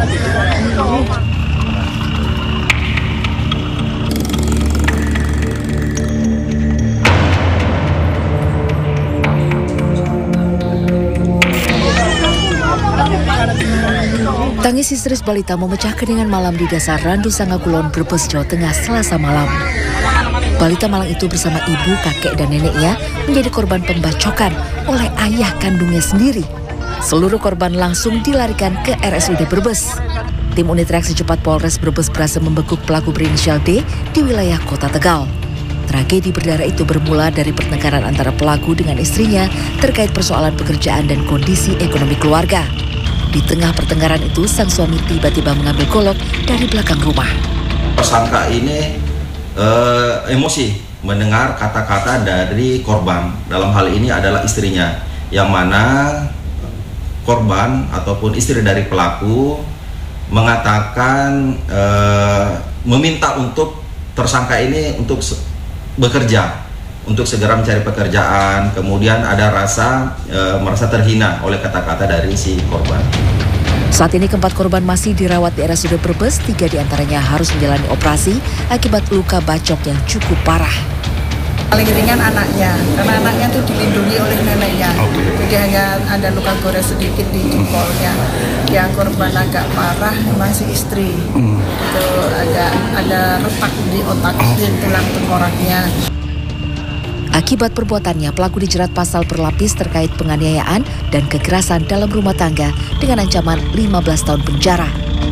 Tangis histeris balita memecah keningan malam di dasar Randu Sangakulon, Brebes, Jawa Tengah, Selasa malam. Balita malang itu bersama ibu, kakek, dan neneknya menjadi korban pembacokan oleh ayah kandungnya sendiri. Seluruh korban langsung dilarikan ke RSUD Brebes. Tim unit reaksi cepat Polres Brebes berhasil membekuk pelaku berinisial D di wilayah Kota Tegal. Tragedi berdarah itu bermula dari pertengkaran antara pelaku dengan istrinya terkait persoalan pekerjaan dan kondisi ekonomi keluarga. Di tengah pertengkaran itu, sang suami tiba-tiba mengambil golok dari belakang rumah. Tersangka ini emosi mendengar kata-kata dari korban. Dalam hal ini adalah istrinya, yang mana korban ataupun istri dari pelaku mengatakan meminta untuk tersangka ini untuk bekerja, untuk segera mencari pekerjaan. Kemudian ada merasa terhina oleh kata-kata dari si korban. Saat ini keempat korban masih dirawat di RSUD Brebes. 3 diantaranya harus menjalani operasi akibat luka bacok yang cukup parah. Paling ringan anaknya, karena anaknya itu dilindungi oleh neneknya. Jadi hanya ada luka gores sedikit di jempolnya. Yang korban agak parah masih istri. Itu ada retak di otak, di tulang tengkoraknya. Akibat perbuatannya, pelaku dijerat pasal berlapis terkait penganiayaan dan kekerasan dalam rumah tangga dengan ancaman 15 tahun penjara.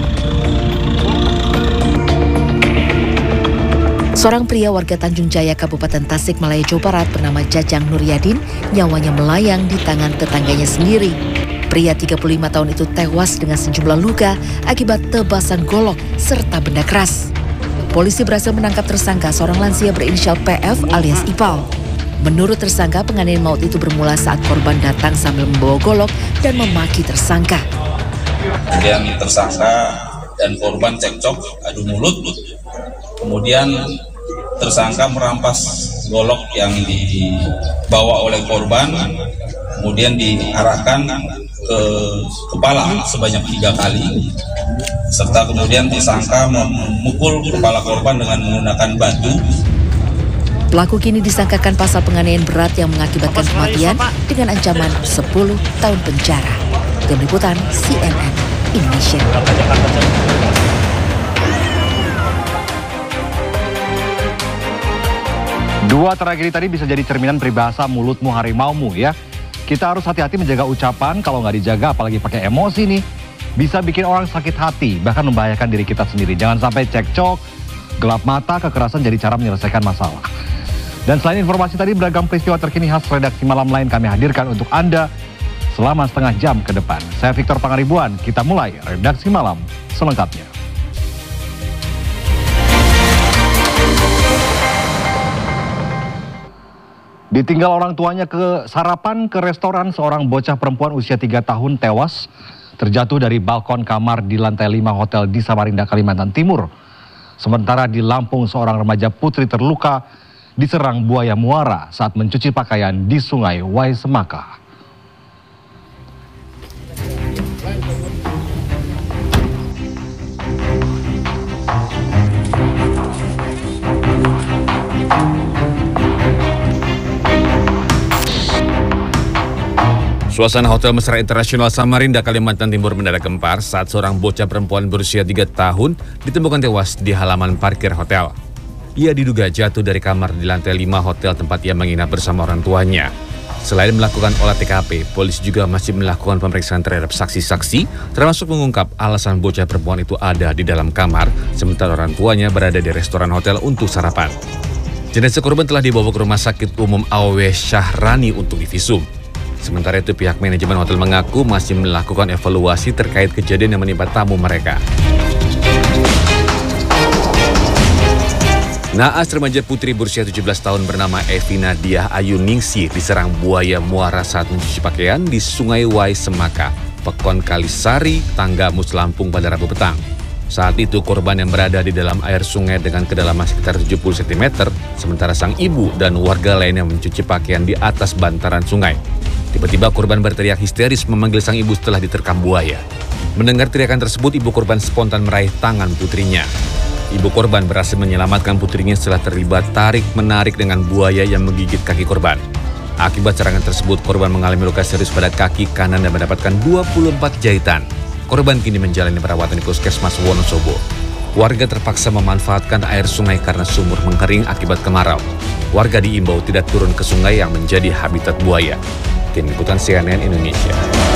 Seorang pria warga Tanjung Jaya, Kabupaten Tasikmalaya, Jawa Barat bernama Jajang Nuryadin nyawanya melayang di tangan tetangganya sendiri. Pria 35 tahun itu tewas dengan sejumlah luka akibat tebasan golok serta benda keras. Polisi berhasil menangkap tersangka, seorang lansia berinisial PF alias Ipal. Menurut tersangka, penganiayaan maut itu bermula saat korban datang sambil membawa golok dan memaki tersangka. Kemudian tersangka dan korban cekcok, adu mulut. Kemudian tersangka merampas golok yang dibawa oleh korban, kemudian diarahkan ke kepala sebanyak 3 kali. Serta kemudian tersangka memukul kepala korban dengan menggunakan batu. Pelaku kini disangkakan pasal penganiayaan berat yang mengakibatkan kematian dengan ancaman 10 tahun penjara. Tim Liputan CNN Indonesia. Dua tragedi tadi bisa jadi cerminan peribahasa mulutmu harimaumu ya. Kita harus hati-hati menjaga ucapan, kalau nggak dijaga apalagi pakai emosi nih. Bisa bikin orang sakit hati, bahkan membahayakan diri kita sendiri. Jangan sampai cekcok, gelap mata, kekerasan jadi cara menyelesaikan masalah. Dan selain informasi tadi, beragam peristiwa terkini khas redaksi malam lain kami hadirkan untuk Anda selama setengah jam ke depan. Saya Victor Pangaribuan, kita mulai redaksi malam selengkapnya. Ditinggal orang tuanya ke sarapan ke restoran, seorang bocah perempuan usia 3 tahun tewas terjatuh dari balkon kamar di lantai 5 hotel di Samarinda, Kalimantan Timur. Sementara di Lampung, seorang remaja putri terluka diserang buaya muara saat mencuci pakaian di Sungai Wai Semaka. Suasana Hotel Mesra Internasional Samarinda, Kalimantan Timur mendadak gempar saat seorang bocah perempuan berusia 3 tahun ditemukan tewas di halaman parkir hotel. Ia diduga jatuh dari kamar di lantai 5 hotel tempat ia menginap bersama orang tuanya. Selain melakukan olah TKP, polisi juga masih melakukan pemeriksaan terhadap saksi-saksi, termasuk mengungkap alasan bocah perempuan itu ada di dalam kamar, sementara orang tuanya berada di restoran hotel untuk sarapan. Jenazah korban telah dibawa ke Rumah Sakit Umum AW Syahrani untuk divisum. Sementara itu pihak manajemen hotel mengaku masih melakukan evaluasi terkait kejadian yang menimpa tamu mereka. Naas, remaja putri berusia 17 tahun bernama Evina Diah Ayu Ningsih diserang buaya muara saat mencuci pakaian di Sungai Wai Semaka, Pekon Kalisari, Tanggamus, Lampung pada Rabu petang. Saat itu korban yang berada di dalam air sungai dengan kedalaman sekitar 70 cm, sementara sang ibu dan warga lainnya mencuci pakaian di atas bantaran sungai. Tiba-tiba korban berteriak histeris memanggil sang ibu setelah diterkam buaya. Mendengar teriakan tersebut, ibu korban spontan meraih tangan putrinya. Ibu korban berhasil menyelamatkan putrinya setelah terlibat tarik-menarik dengan buaya yang menggigit kaki korban. Akibat serangan tersebut, korban mengalami luka serius pada kaki kanan dan mendapatkan 24 jahitan. Korban kini menjalani perawatan di Puskesmas Wonosobo. Warga terpaksa memanfaatkan air sungai karena sumur mengering akibat kemarau. Warga diimbau tidak turun ke sungai yang menjadi habitat buaya. Tim Liputan CNN Indonesia.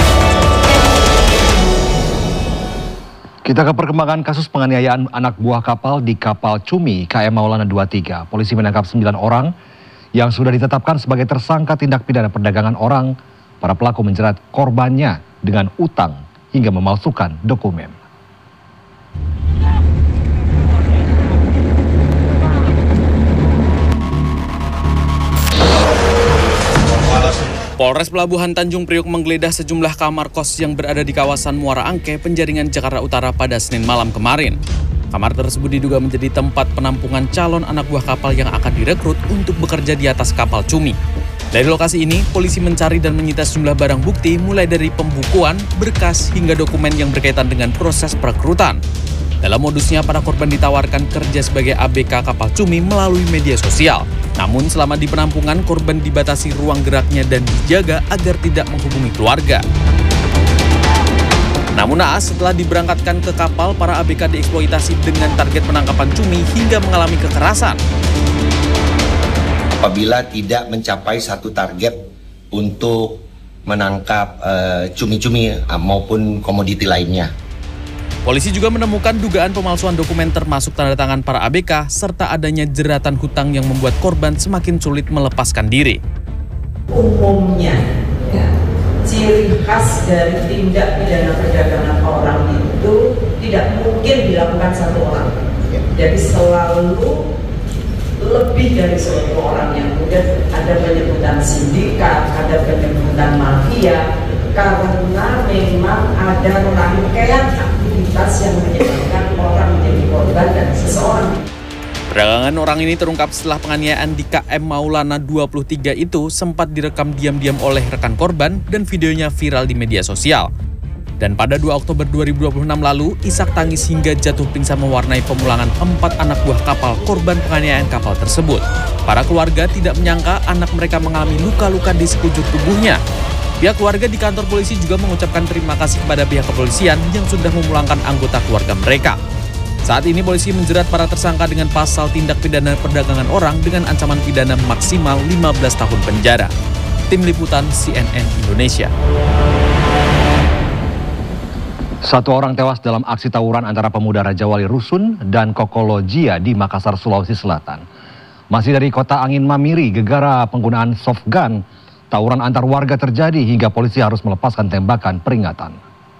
Kita ke perkembangan kasus penganiayaan anak buah kapal di kapal Cumi KM Maulana 23. Polisi menangkap 9 orang yang sudah ditetapkan sebagai tersangka tindak pidana perdagangan orang. Para pelaku menjerat korbannya dengan utang hingga memalsukan dokumen. Polres Pelabuhan Tanjung Priok menggeledah sejumlah kamar kos yang berada di kawasan Muara Angke, Penjaringan, Jakarta Utara pada Senin malam kemarin. Kamar tersebut diduga menjadi tempat penampungan calon anak buah kapal yang akan direkrut untuk bekerja di atas kapal Cumi. Dari lokasi ini, polisi mencari dan menyita sejumlah barang bukti mulai dari pembukuan, berkas, hingga dokumen yang berkaitan dengan proses perekrutan. Dalam modusnya, para korban ditawarkan kerja sebagai ABK kapal Cumi melalui media sosial. Namun selama di penampungan, korban dibatasi ruang geraknya dan dijaga agar tidak menghubungi keluarga. Namun naas, setelah diberangkatkan ke kapal, para ABK dieksploitasi dengan target penangkapan Cumi hingga mengalami kekerasan. Apabila tidak mencapai satu target untuk menangkap cumi-cumi maupun komoditi lainnya. Polisi juga menemukan dugaan pemalsuan dokumen termasuk tanda tangan para ABK serta adanya jeratan hutang yang membuat korban semakin sulit melepaskan diri. Umumnya, ciri khas dari tindak pidana perdagangan orang itu tidak mungkin dilakukan satu orang. Jadi selalu lebih dari satu orang, yang kemudian ada penyebutan sindikat, ada penyebutan mafia, karena memang ada rangkaian aktivitas yang menyebabkan orang menjadi korban dan seseorang. Perdagangan orang ini terungkap setelah penganiayaan di KM Maulana 23 itu sempat direkam diam-diam oleh rekan korban dan videonya viral di media sosial. Dan pada 2 Oktober 2026 lalu, isak tangis hingga jatuh pingsan mewarnai pemulangan 4 anak buah kapal korban penganiayaan kapal tersebut. Para keluarga tidak menyangka anak mereka mengalami luka-luka di sekujur tubuhnya. Pihak keluarga di kantor polisi juga mengucapkan terima kasih kepada pihak kepolisian yang sudah memulangkan anggota keluarga mereka. Saat ini polisi menjerat para tersangka dengan pasal tindak pidana perdagangan orang dengan ancaman pidana maksimal 15 tahun penjara. Tim Liputan CNN Indonesia. 1 orang tewas dalam aksi tawuran antara pemuda Raja Wali Rusun dan Kokolojia di Makassar, Sulawesi Selatan. Masih dari kota angin Mamiri, gegara penggunaan soft gun, tawuran antar warga terjadi hingga polisi harus melepaskan tembakan peringatan.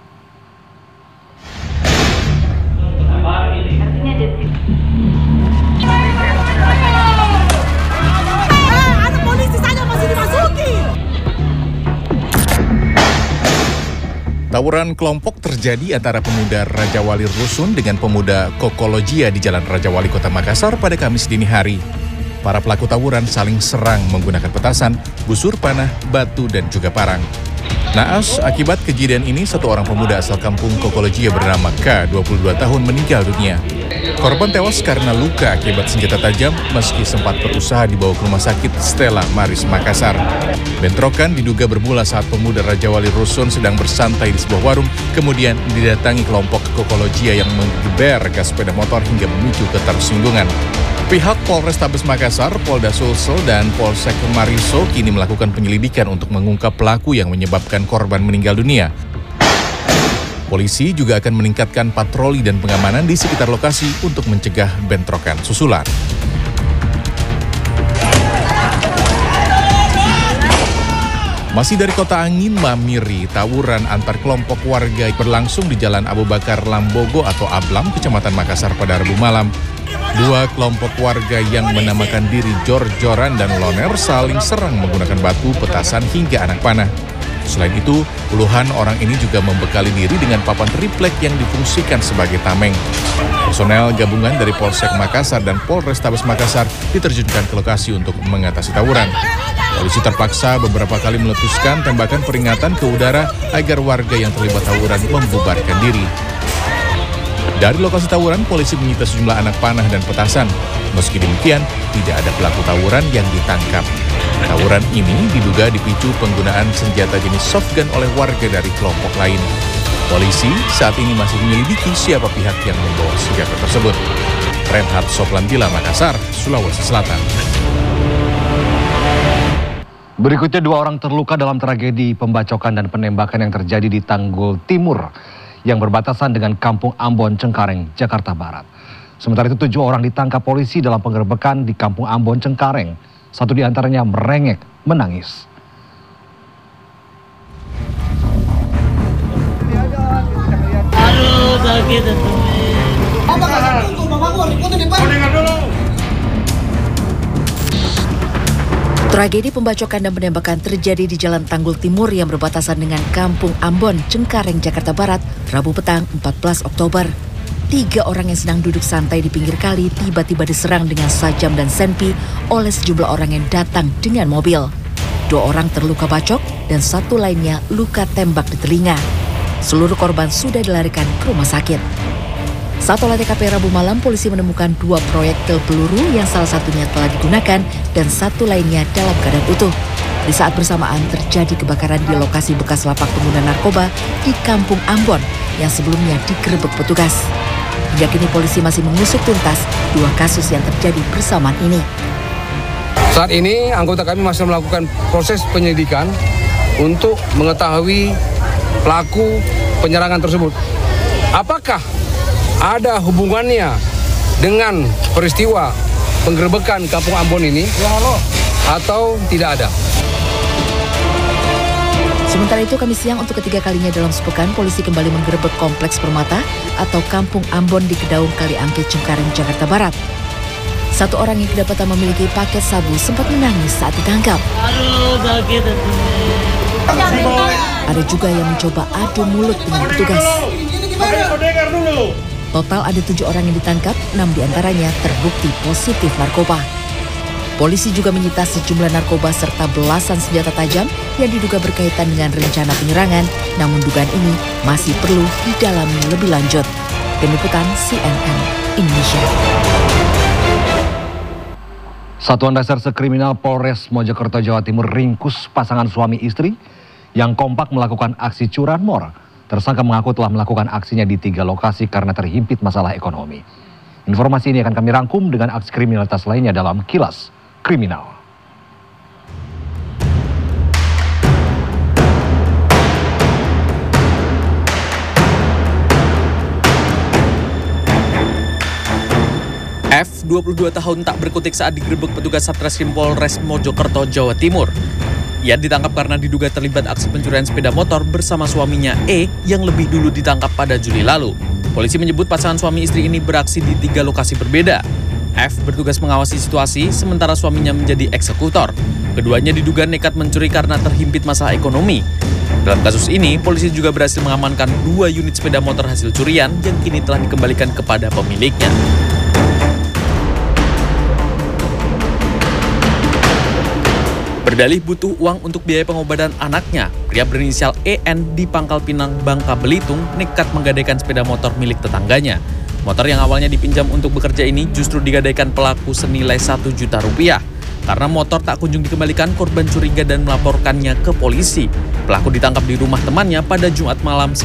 Tawuran kelompok terjadi antara pemuda Raja Wali Rusun dengan pemuda Kokolojia di Jalan Raja Wali Kota Makassar pada Kamis dini hari. Para pelaku tawuran saling serang menggunakan petasan, busur panah, batu, dan juga parang. Naas, akibat kejadian ini 1 orang pemuda asal kampung Kokolojia bernama K, 22 tahun meninggal dunia. Korban tewas karena luka akibat senjata tajam meski sempat berusaha dibawa ke rumah sakit Stella Maris Makassar. Bentrokan diduga bermula saat pemuda Raja Wali Rusun sedang bersantai di sebuah warung, kemudian didatangi kelompok Kokolojia yang menggeber gas sepeda motor hingga memicu ketersinggungan. Pihak Polrestabes Makassar, Polda Sulsel, dan Polsek Mariso kini melakukan penyelidikan untuk mengungkap pelaku yang menyebabkan korban meninggal dunia. Polisi juga akan meningkatkan patroli dan pengamanan di sekitar lokasi untuk mencegah bentrokan susulan. Masih dari kota angin Mamiri, tawuran antar kelompok warga berlangsung di Jalan Abu Bakar Lambogo atau Ablam, Kecamatan Makassar pada Rabu malam. 2 kelompok warga yang menamakan diri Jor-Joran dan Loner saling serang menggunakan batu, petasan, hingga anak panah. Selain itu, puluhan orang ini juga membekali diri dengan papan triplek yang difungsikan sebagai tameng. Personel gabungan dari Polsek Makassar dan Polrestabes Makassar diterjunkan ke lokasi untuk mengatasi tawuran. Polisi terpaksa beberapa kali meletuskan tembakan peringatan ke udara agar warga yang terlibat tawuran membubarkan diri. Dari lokasi tawuran, polisi menyita sejumlah anak panah dan petasan. Meski demikian, tidak ada pelaku tawuran yang ditangkap. Tawuran ini diduga dipicu penggunaan senjata jenis softgun oleh warga dari kelompok lain. Polisi saat ini masih menyelidiki siapa pihak yang membawa senjata tersebut. Reinhard Soplandila, Makassar, Sulawesi Selatan. Berikutnya 2 orang terluka dalam tragedi pembacokan dan penembakan yang terjadi di Tanggul Timur yang berbatasan dengan Kampung Ambon, Cengkareng, Jakarta Barat. Sementara itu 7 orang ditangkap polisi dalam penggerbekan di Kampung Ambon, Cengkareng. 1 di antaranya merengek menangis. Aduh, sakit itu. Tragedi pembacokan dan penembakan terjadi di Jalan Tanggul Timur yang berbatasan dengan Kampung Ambon, Cengkareng, Jakarta Barat, Rabu petang 14 Oktober. 3 orang yang sedang duduk santai di pinggir kali tiba-tiba diserang dengan sajam dan senpi oleh sejumlah orang yang datang dengan mobil. 2 orang terluka bacok dan 1 lainnya luka tembak di telinga. Seluruh korban sudah dilarikan ke rumah sakit. Saat olah TKP Rabu malam, polisi menemukan 2 proyektil peluru yang salah satunya telah digunakan dan 1 lainnya dalam keadaan utuh. Di saat bersamaan terjadi kebakaran di lokasi bekas lapak pengguna narkoba di Kampung Ambon yang sebelumnya digerebek petugas. Hingga kini polisi masih mengusut tuntas 2 kasus yang terjadi bersamaan ini. Saat ini anggota kami masih melakukan proses penyelidikan untuk mengetahui pelaku penyerangan tersebut. Apakah ada hubungannya dengan peristiwa penggerebekan Kampung Ambon ini atau tidak ada? Sementara itu, Kamis siang untuk ketiga kalinya dalam sepekan, polisi kembali menggerebek Kompleks Permata atau Kampung Ambon di Kedaung Kaliangke, Cengkareng, Jakarta Barat. 1 orang yang kedapatan memiliki paket sabu sempat menangis saat ditangkap. Aduh, sakit itu. Ada juga yang mencoba adu mulut dengan petugas. Total ada 7 orang yang ditangkap, 6 diantaranya terbukti positif narkoba. Polisi juga menyita sejumlah narkoba serta belasan senjata tajam yang diduga berkaitan dengan rencana penyerangan, namun dugaan ini masih perlu didalami lebih lanjut. Tim Liputan CNN Indonesia. Satuan Reserse Kriminal Polres Mojokerto, Jawa Timur ringkus pasangan suami istri yang kompak melakukan aksi curanmor. Tersangka mengaku telah melakukan aksinya di 3 lokasi karena terhimpit masalah ekonomi. Informasi ini akan kami rangkum dengan aksi kriminalitas lainnya dalam Kilas Kriminal. F, 22 tahun, tak berkutik saat digerebek petugas Satreskrim Polres Mojokerto, Jawa Timur. Ia ditangkap karena diduga terlibat aksi pencurian sepeda motor bersama suaminya E yang lebih dulu ditangkap pada Juli lalu. Polisi menyebut pasangan suami istri ini beraksi di 3 lokasi berbeda. F bertugas mengawasi situasi, sementara suaminya menjadi eksekutor. Keduanya diduga nekat mencuri karena terhimpit masalah ekonomi. Dalam kasus ini, polisi juga berhasil mengamankan 2 unit sepeda motor hasil curian yang kini telah dikembalikan kepada pemiliknya. Berdalih butuh uang untuk biaya pengobatan anaknya, pria berinisial EN di Pangkal Pinang, Bangka Belitung nekat menggadaikan sepeda motor milik tetangganya. Motor yang awalnya dipinjam untuk bekerja ini justru digadaikan pelaku senilai 1 juta rupiah. Karena motor tak kunjung dikembalikan, korban curiga dan melaporkannya ke polisi. Pelaku ditangkap di rumah temannya pada Jumat malam